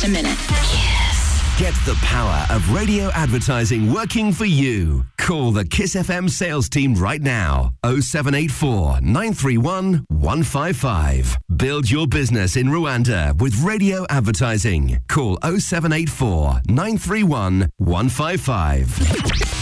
a minute. Get the power of radio advertising working for you. Call the Kiss FM sales team right now. 0784 931 155. Build your business in Rwanda with radio advertising. Call 0784 931 155.